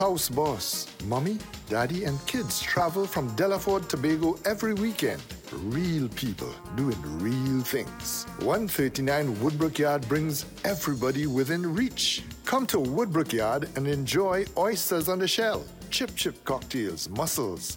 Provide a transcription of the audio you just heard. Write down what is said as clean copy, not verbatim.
House boss, mommy, daddy, and kids travel from Delaford, Tobago every weekend. Real people doing real things. 139 Woodbrook Yard brings everybody within reach. Come to Woodbrook Yard and enjoy oysters on the shell, chip cocktails, mussels,